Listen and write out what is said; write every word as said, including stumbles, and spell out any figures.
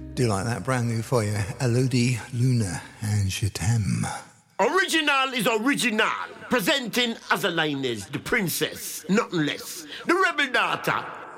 Do like that, brand new for you. Elodie, Luna and Je t'aime. Original is original. Presenting as a line is the princess, nothing less. The rebel daughter,